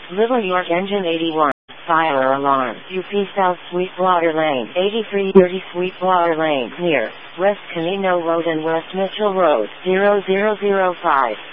Little York Engine 81. Fire alarm. UP South Sweetwater Lane. 8330 Sweetwater Lane. Near West Canino Road and West Mitchell Road. 0005.